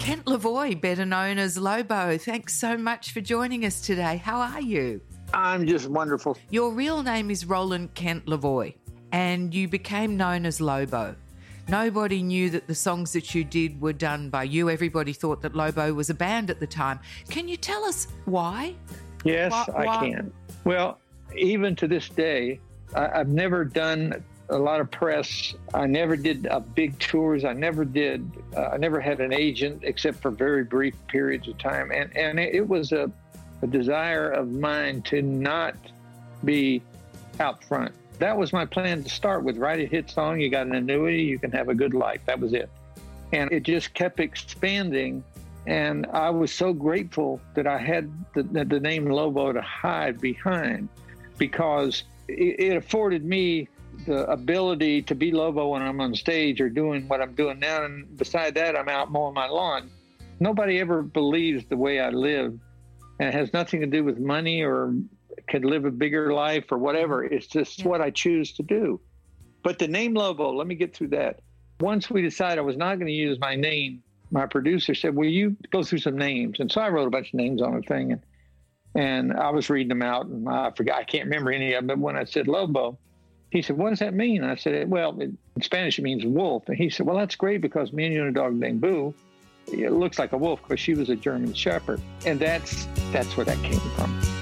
Kent Lavoie, better known as Lobo, thanks so much for joining us today. How are you? I'm just wonderful. Your real name is Roland Kent Lavoie, and you became known as Lobo. Nobody knew that the songs that you did were done by you. Everybody thought that Lobo was a band at the time. Can you tell us why? Yes, I can. Well, even to this day, I've never done a lot of press. I never did big tours. I never had an agent except for very brief periods of time. And it was a desire of mine to not be out front. That was my plan to start with. Write a hit song, you got an annuity, you can have a good life. That was it. And it just kept expanding. And I was so grateful that I had the name Lobo to hide behind, because it afforded me the ability to be Lobo when I'm on stage or doing what I'm doing now. And beside that, I'm out mowing my lawn. Nobody ever believes the way I live. And it has nothing to do with money or could live a bigger life or whatever. It's just what I choose to do. But the name Lobo, let me get through that. Once we decided I was not going to use my name, my producer said, will you go through some names? And so I wrote a bunch of names on a thing. And I was reading them out, and I can't remember any of them. But when I said Lobo, he said, what does that mean? And I said, well, in Spanish, it means wolf. And he said, well, that's great, because me and you and a dog named Boo, it looks like a wolf, because she was a German Shepherd. And that's where that came from.